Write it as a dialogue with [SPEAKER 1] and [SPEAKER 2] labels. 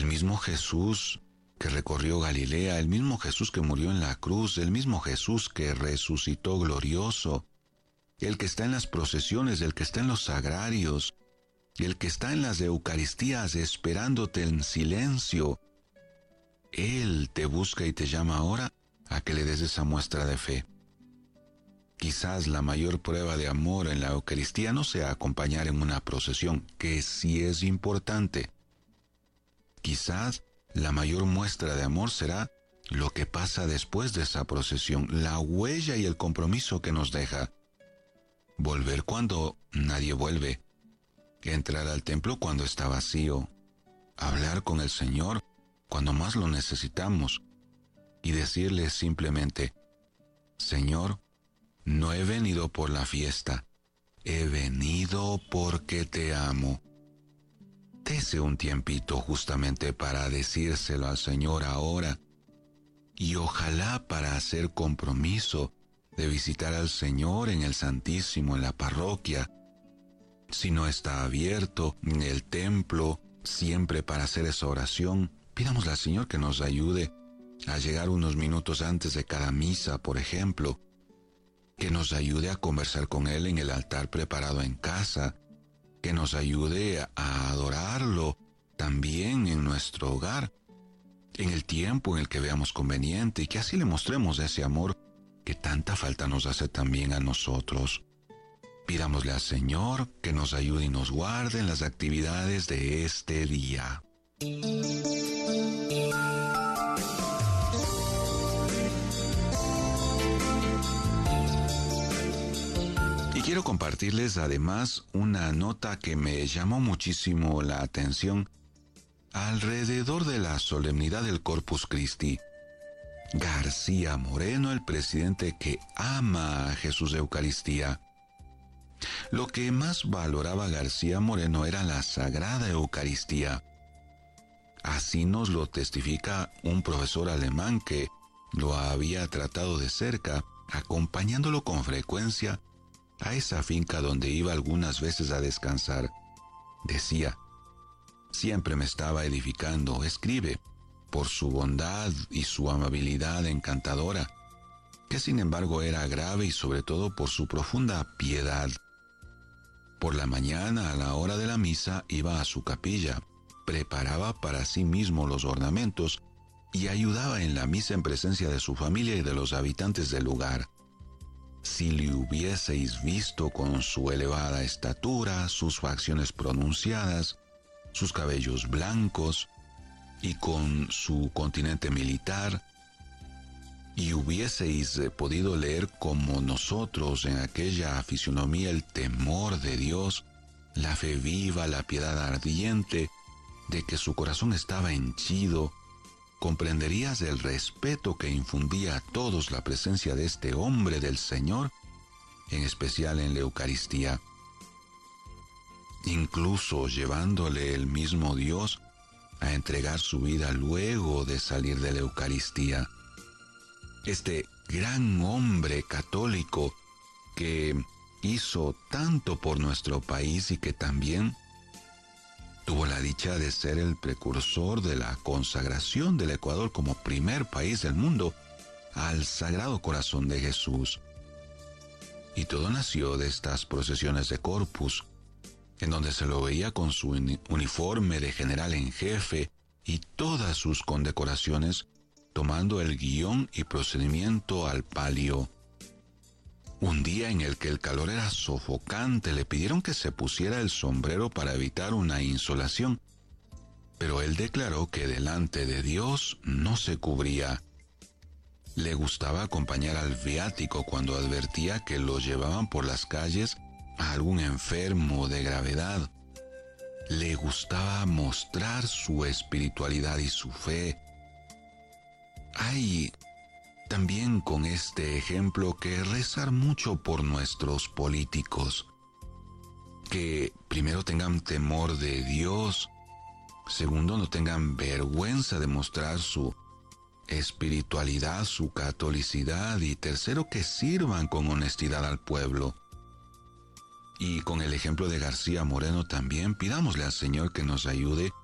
[SPEAKER 1] El mismo Jesús que recorrió Galilea, el mismo Jesús que murió en la cruz, el mismo Jesús que resucitó glorioso, el que está en las procesiones, el que está en los sagrarios, el que está en las Eucaristías esperándote en silencio. Él te busca y te llama ahora a que le des esa muestra de fe. Quizás la mayor prueba de amor en la Eucaristía no sea acompañar en una procesión, que sí es importante. Quizás la mayor muestra de amor será lo que pasa después de esa procesión, la huella y el compromiso que nos deja. Volver cuando nadie vuelve, entrar al templo cuando está vacío, hablar con el Señor cuando más lo necesitamos y decirle simplemente: Señor, no he venido por la fiesta, he venido porque te amo. Dese un tiempito justamente para decírselo al Señor ahora, y ojalá para hacer compromiso de visitar al Señor en el Santísimo, en la parroquia. Si no está abierto en el templo, siempre para hacer esa oración, pidámosle al Señor que nos ayude a llegar unos minutos antes de cada misa, por ejemplo, que nos ayude a conversar con Él en el altar preparado en casa, que nos ayude a adorarlo también en nuestro hogar, en el tiempo en el que veamos conveniente, y que así le mostremos ese amor que tanta falta nos hace también a nosotros. Pidámosle al Señor que nos ayude y nos guarde en las actividades de este día. Y quiero compartirles además una nota que me llamó muchísimo la atención alrededor de la solemnidad del Corpus Christi. García Moreno, el presidente que ama a Jesús de Eucaristía. Lo que más valoraba García Moreno era la Sagrada Eucaristía. Así nos lo testifica un profesor alemán que lo había tratado de cerca, acompañándolo con frecuencia a esa finca donde iba algunas veces a descansar. Decía: siempre me estaba edificando, escribe, por su bondad y su amabilidad encantadora, que sin embargo era grave, y sobre todo por su profunda piedad. Por la mañana, a la hora de la misa, iba a su capilla, preparaba para sí mismo los ornamentos y ayudaba en la misa en presencia de su familia y de los habitantes del lugar. Si le hubieseis visto con su elevada estatura, sus facciones pronunciadas, sus cabellos blancos y con su continente militar, y hubieseis podido leer como nosotros en aquella fisionomía el temor de Dios, la fe viva, la piedad ardiente, de que su corazón estaba henchido, comprenderías el respeto que infundía a todos la presencia de este hombre del Señor, en especial en la Eucaristía. Incluso llevándole el mismo Dios a entregar su vida luego de salir de la Eucaristía. Este gran hombre católico que hizo tanto por nuestro país y que también tuvo la dicha de ser el precursor de la consagración del Ecuador como primer país del mundo al Sagrado Corazón de Jesús. Y todo nació de estas procesiones de Corpus, en donde se lo veía con su uniforme de general en jefe y todas sus condecoraciones, tomando el guión y procedimiento al palio. Un día en el que el calor era sofocante, le pidieron que se pusiera el sombrero para evitar una insolación, pero él declaró que delante de Dios no se cubría. Le gustaba acompañar al viático cuando advertía que lo llevaban por las calles a algún enfermo de gravedad. Le gustaba mostrar su espiritualidad y su fe. Hay también con este ejemplo que rezar mucho por nuestros políticos, que primero tengan temor de Dios, segundo no tengan vergüenza de mostrar su espiritualidad, su catolicidad, y tercero que sirvan con honestidad al pueblo. Y con el ejemplo de García Moreno también pidámosle al Señor que nos ayude